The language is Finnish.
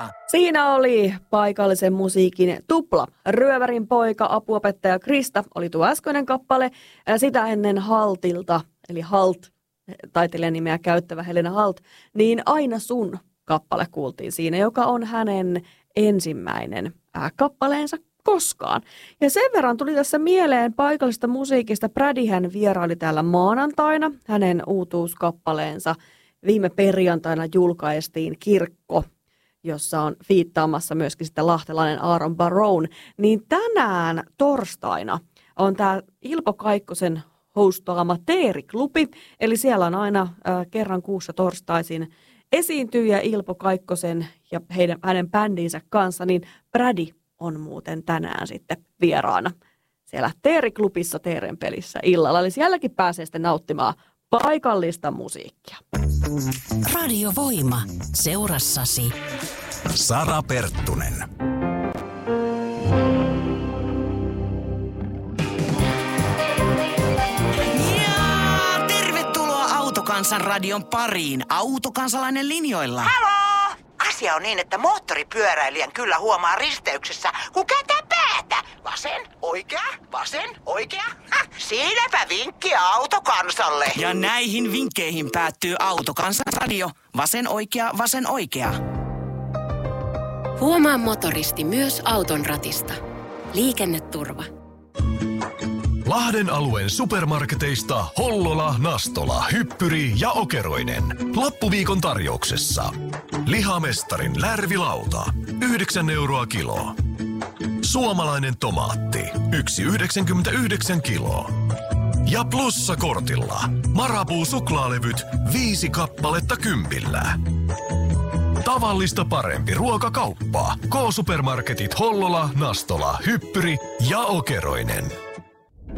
Siinä oli paikallisen musiikin tupla. Ryövärin poika, apuopettaja Krista oli tuo äskeinen kappale. Sitä ennen Haltilta, eli Halt, taiteilijan nimeä käyttävä Helena Halt, niin Aina sun kappale kuultiin siinä, joka on hänen ensimmäinen kappaleensa koskaan. Ja sen verran tuli tässä mieleen paikallisesta musiikista. Brädihän vieraili täällä maanantaina. Hänen uutuuskappaleensa viime perjantaina julkaistiin Kirkko, jossa on fiittaamassa myöskin sitten lahtelainen Aaron Barone. Niin tänään torstaina on tämä Ilpo Kaikkosen hostaama Teeri-klubi. Eli siellä on aina kerran kuussa torstaisin esiintyjä Ilpo Kaikkosen ja hänen bändinsä kanssa, niin Brädi on muuten tänään sitten vieraana siellä Teeri-klubissa Teeren pelissä illalla. Eli sielläkin pääsee sitten nauttimaan paikallista musiikkia. Radio Voima, seurassasi Sara Perttunen. Ja tervetuloa Autokansan radion pariin. Autokansalainen linjoilla. Halo! Asia on niin, että moottoripyöräilijän kyllä huomaa risteyksessä, kun kääntää päätä. Vasen, oikea, vasen, oikea. Siinäpä vinkki Autokansalle. Ja näihin vinkkeihin päättyy Autokansan radio. Vasen, oikea, vasen, oikea. Huomaa motoristi myös auton ratista. Liikenneturva. Lahden alueen supermarketeista Hollola, Nastola, Hyppyri ja Okeroinen. Lappuviikon tarjouksessa. Lihamestarin lärvilauta. 9 euroa kilo. Suomalainen tomaatti. 1,99 kiloa. Ja plussakortilla. Marabou suklaalevyt 5 kappaletta 10. Tavallista parempi ruokakauppa. K-supermarketit Hollola, Nastola, Hyppyri ja Okeroinen.